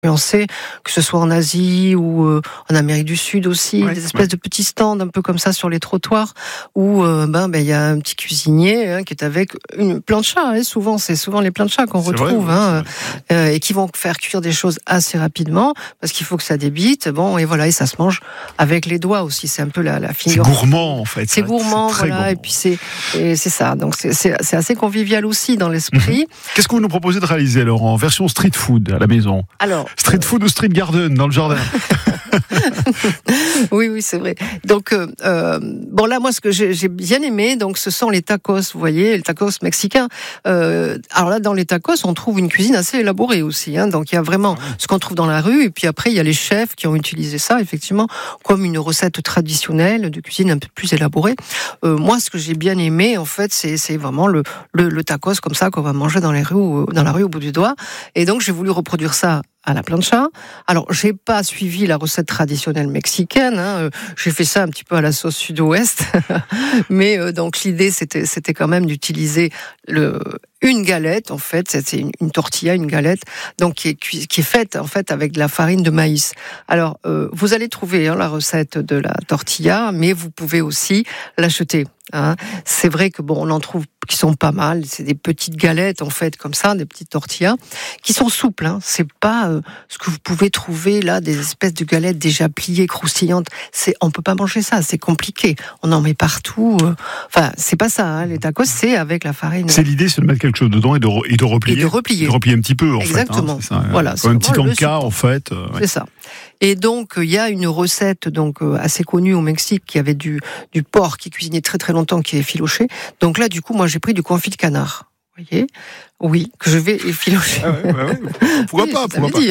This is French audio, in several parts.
influencé, que ce soit en Asie ou en Amérique du Sud aussi, des espèces de petits stands un peu comme ça sur les trottoirs où il y a un petit cuisinier qui est avec une plancha. Souvent, c'est souvent les planchas qu'on retrouve et qui vont faire cuire des choses assez rapidement parce qu'il faut que ça débite. Et ça se mange avec les doigts aussi. C'est un peu la figure. C'est gourmand en fait. C'est gourmand, gourmand. Et puis c'est ça. Donc c'est assez convivial aussi dans l'esprit. Qu'est-ce que vous nous proposez de réaliser alors en version street food à la maison? Alors, street food ou street garden dans le jardin? Oui, c'est vrai. Donc, là, moi, ce que j'ai bien aimé, donc, ce sont les tacos, vous voyez, les tacos mexicains. Alors là, dans les tacos, on trouve une cuisine assez élaborée aussi. Donc, il y a vraiment ce qu'on trouve dans la rue, et puis après, il y a les chefs qui ont utilisé ça, effectivement, comme une recette traditionnelle de cuisine un peu plus élaborée. Moi, ce que j'ai bien aimé, en fait, c'est vraiment le tacos comme ça qu'on va manger dans la rue au bout du doigt. Et donc, j'ai voulu reproduire ça à la plancha. Alors, j'ai pas suivi la recette traditionnelle mexicaine. J'ai fait ça un petit peu à la sauce sud-ouest. Mais donc, l'idée, c'était quand même d'utiliser une galette, en fait. C'est une tortilla, une galette, donc qui est faite, en fait, avec de la farine de maïs. Alors, vous allez trouver la recette de la tortilla, mais vous pouvez aussi l'acheter. C'est vrai que on en trouve qui sont pas mal. C'est des petites galettes en fait comme ça, des petites tortillas qui sont souples. C'est pas ce que vous pouvez trouver là, des espèces de galettes déjà pliées, croustillantes. On peut pas manger ça, c'est compliqué. On en met partout. C'est pas ça. Les tacos, c'est avec la farine. C'est l'idée, c'est de mettre quelque chose dedans et de replier. Et de replier. De replier un petit peu en Exactement. fait. Exactement. Voilà. Comme un petit tanka en fait. C'est ça. Et donc, il y a une recette assez connue au Mexique qui avait du porc qui cuisinait très très longtemps, qui est effiloché. Donc là, du coup, moi, j'ai pris du confit de canard. Vous voyez ? Oui, que je vais effilocher. Pourquoi pas dit,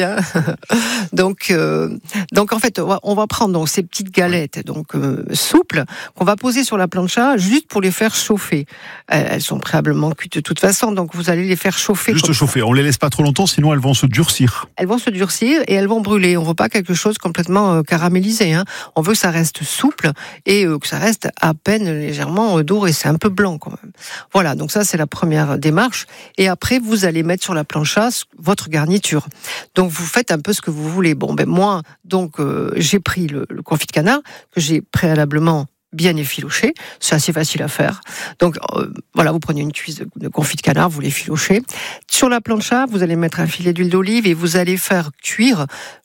Donc, en fait, on va prendre donc ces petites galettes souples qu'on va poser sur la plancha juste pour les faire chauffer. Elles sont préalablement cuites de toute façon, donc vous allez les faire chauffer. Juste chauffer. On les laisse pas trop longtemps, sinon elles vont se durcir. Elles vont se durcir et elles vont brûler. On veut pas quelque chose complètement caramélisé. On veut que ça reste souple et que ça reste à peine légèrement doré. C'est un peu blanc quand même. Voilà. Donc ça, c'est la première démarche. Et après, vous allez mettre sur la plancha votre garniture. Donc, vous faites un peu ce que vous voulez. Moi, j'ai pris le confit de canard que j'ai préalablement bien effiloché. C'est assez facile à faire. Donc, vous prenez une cuisse de confit de canard, vous l'effilochez. Sur la plancha, vous allez mettre un filet d'huile d'olive et vous allez faire cuire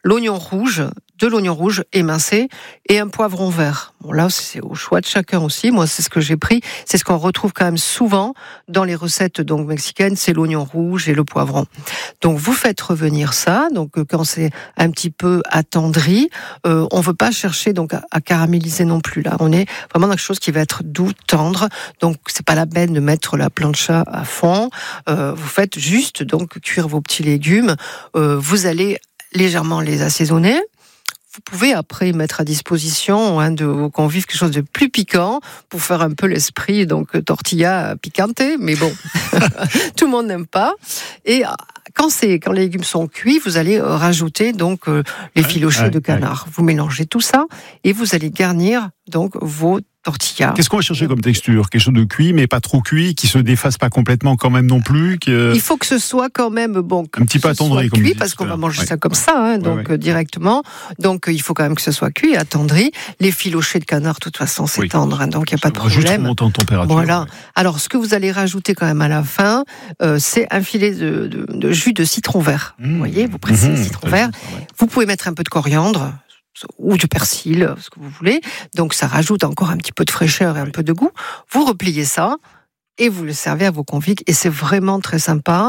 de l'oignon rouge émincé et un poivron vert. Là, c'est au choix de chacun aussi. Moi, c'est ce que j'ai pris. C'est ce qu'on retrouve quand même souvent dans les recettes mexicaines, c'est l'oignon rouge et le poivron. Donc, vous faites revenir ça. Donc, quand c'est un petit peu attendri, on veut pas chercher à caraméliser non plus. Là, on est vraiment dans quelque chose qui va être doux, tendre. Donc, c'est pas la peine de mettre la plancha à fond. Vous faites juste cuire vos petits légumes. Vous allez légèrement les assaisonner. Vous pouvez après mettre à disposition de vos convives quelque chose de plus piquant pour faire un peu l'esprit tortilla piquantée, mais bon, tout le monde n'aime pas. Et quand les légumes sont cuits, vous allez rajouter les filochés de canard. Vous mélangez tout ça et vous allez garnir vos tortilla. Qu'est-ce qu'on va chercher comme texture ? Quelque chose de cuit, mais pas trop cuit, qui se défasse pas complètement quand même non plus. Il faut que ce soit quand même un petit peu attendri, comme cuit, parce qu'on va manger ça comme ça, directement. Donc il faut quand même que ce soit cuit, attendri. Les filochés de canard, de toute façon, c'est tendre, donc il n'y a pas de problème. Juste monter en température. Voilà. Alors ce que vous allez rajouter quand même à la fin, c'est un filet de jus de citron vert. Vous voyez, vous pressez le citron vert. Vous pouvez mettre un peu de coriandre ou du persil, ce que vous voulez. Donc ça rajoute encore un petit peu de fraîcheur et un peu de goût. Vous repliez ça et vous le servez à vos convives et c'est vraiment très sympa.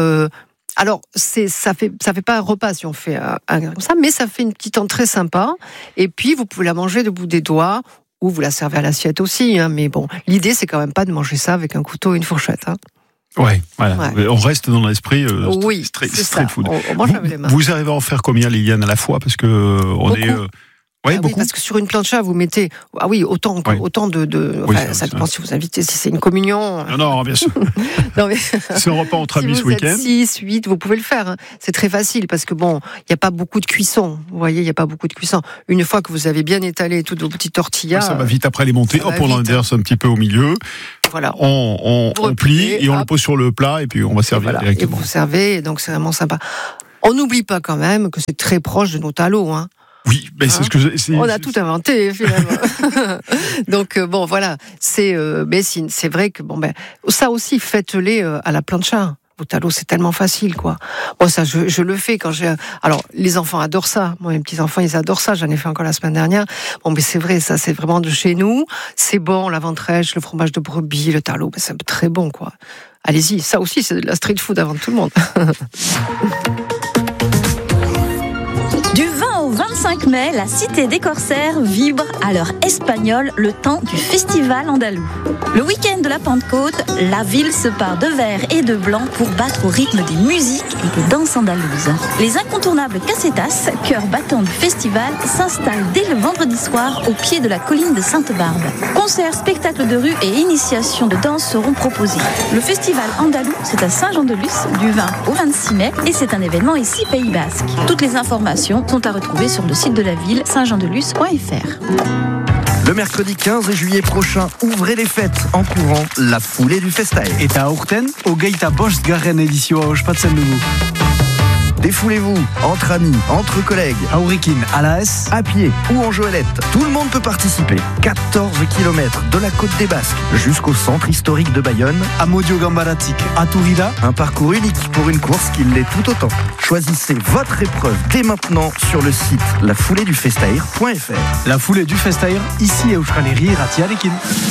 Alors ça fait pas un repas si on fait un comme ça, mais ça fait une petite entrée sympa. Et puis vous pouvez la manger de bout des doigts ou vous la servez à l'assiette aussi. Mais bon, l'idée c'est quand même pas de manger ça avec un couteau et une fourchette. Ouais, voilà. Ouais. On reste dans l'esprit street food. On mange avec les mains. Vous arrivez à en faire combien, Liliane, à la fois ? Parce que on est. Oui, parce que sur une plancha, vous mettez autant de ça dépend si vous invitez, si c'est une communion. Non, bien sûr. Non, mais c'est un repas entre amis ce week-end. 6, 8, vous pouvez le faire. C'est très facile parce que il n'y a pas beaucoup de cuisson. Vous voyez, il n'y a pas beaucoup de cuisson. Une fois que vous avez bien étalé toutes vos petites tortillas. Ça va vite après les monter. Hop, on l'inverse un petit peu au milieu. Voilà. On plie et on le pose sur le plat et puis on va servir directement. Et vous servez, donc c'est vraiment sympa. On n'oublie pas quand même que c'est très proche de nos talos, hein. Oui, mais c'est ce que on a tout inventé finalement. Donc bon, voilà, mais c'est vrai que ça aussi, faites-les à la plancha. Au talot, c'est tellement facile, quoi. Moi, ça, je le fais quand j'ai. Alors, les enfants adorent ça. Moi, mes petits enfants, ils adorent ça. J'en ai fait encore la semaine dernière. Bon, mais c'est vrai, ça, c'est vraiment de chez nous. C'est bon, la ventrèche, le fromage de brebis, le talot, c'est très bon, quoi. Allez-y, ça aussi, c'est de la street food avant tout le monde. Du 20 au 25 mai, la Cité des Corsaires vibre à l'heure espagnole le temps du festival andalou. Le week-end de la Pentecôte, la ville se part de vert et de blanc pour battre au rythme des musiques et des danses andalouses. Les incontournables casetas, cœur battant du festival, s'installent dès le vendredi soir au pied de la colline de Sainte-Barbe. Concerts, spectacles de rue et initiations de danse seront proposés. Le festival andalou, c'est à Saint-Jean-de-Luz du 20 au 26 mai et c'est un événement ici Pays Basque. Toutes les informations sont à retrouver sur le site de la ville saintjeandeluz.fr. Le mercredi 15 juillet prochain, ouvrez les fêtes en courant la foulée du Festair. Eta aurten, hogeita bost garren edizioa ospatzen dugu. Défoulez-vous entre amis, entre collègues, Aurrekin, ala ez, à pied ou en joëlette. Tout le monde peut participer. 14 km de la côte des Basques jusqu'au centre historique de Bayonne. amodio gambaratik, aturira. Un parcours unique pour une course qui l'est tout autant. Choisissez votre épreuve dès maintenant sur le site lafouléedufestair.fr. La foulée du Festair, ici Euskal Herri Ratiarekin.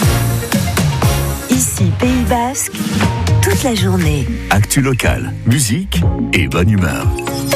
Ici Pays Basque, toute la journée. Actu local, musique et bonne humeur.